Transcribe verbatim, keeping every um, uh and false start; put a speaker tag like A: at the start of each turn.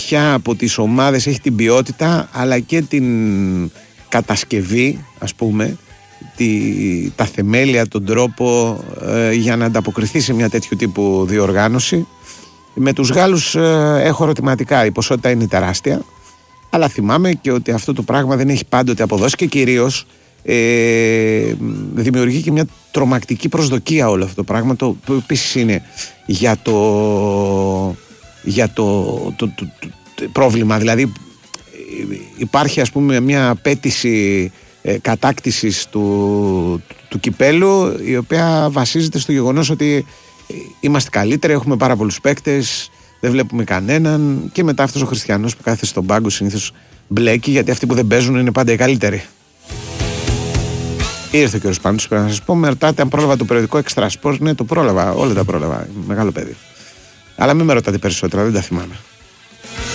A: ποια από τις ομάδες έχει την ποιότητα αλλά και την κατασκευή, ας πούμε, τη, τα θεμέλια, τον τρόπο ε, για να ανταποκριθεί σε μια τέτοιου τύπου διοργάνωση. Με τους Γάλλους ε, έχω ερωτηματικά, η ποσότητα είναι τεράστια, αλλά θυμάμαι και ότι αυτό το πράγμα δεν έχει πάντοτε αποδώσει και κυρίως ε, δημιουργεί και μια τρομακτική προσδοκία όλο αυτό το πράγμα, το που επίσης είναι για το, για το, το, το, το, το πρόβλημα. Δηλαδή υπάρχει, ας πούμε, μια απέτηση ε, κατάκτησης του, του, του κυπέλου, η οποία βασίζεται στο γεγονός ότι είμαστε καλύτεροι, έχουμε πάρα πολλούς παίκτες, δεν βλέπουμε κανέναν, και μετά αυτός ο Χριστιανός που κάθεται στον πάγκο συνήθως μπλέκει, γιατί αυτοί που δεν παίζουν είναι πάντα οι καλύτεροι. Ήρθε ο κ. Πάντως, πρέπει να σας πω, με ρωτάτε αν πρόλαβα το περιοδικό Extra Sports. Ναι, το πρόλαβα, όλα τα πρόλαβα, μεγάλο παιδί. Αλλά μην με ρωτάτε περισσότερα, δεν τα θυμάμαι.